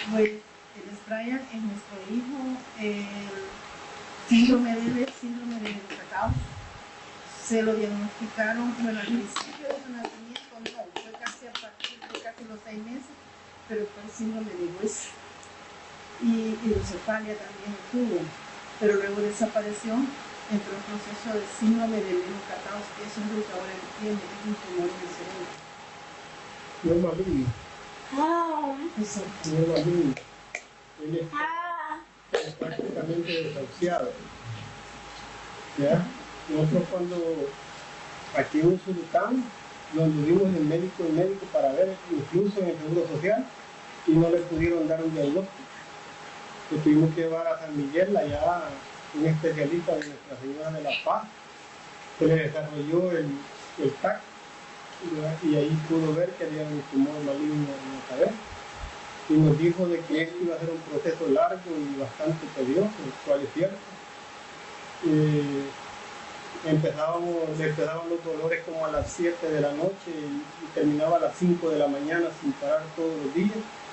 Pues el Brian es nuestro hijo, el síndrome de cacao. Se lo diagnosticaron, bueno, al principio de su nacimiento no, fue casi a partir de casi los 6 meses, pero fue el síndrome de West y hidrocefalia también tuvo, pero luego desapareció, entró en proceso de síndrome de Lennox-Gastaut, que eso es lo que ahora tiene, es un tumor en el cerebro. No es maligno. Exacto. No es maligno. Él es prácticamente desahuciado. ¿Ya? Nosotros cuando aquí en Usulután lo anduvimos de médico en médico para ver incluso en el Seguro Social y no le pudieron dar un diagnóstico. Lo tuvimos que llevar a San Miguel, allá un especialista de Nuestra Señora de la Paz, que le desarrolló el TAC y ahí pudo ver que había un tumor maligno en la cabeza y nos dijo de que esto iba a ser un proceso largo y bastante tedioso, el cual es cierto. Empezaban los dolores como a las 7 de la noche y terminaba a las 5 de la mañana sin parar todos los días.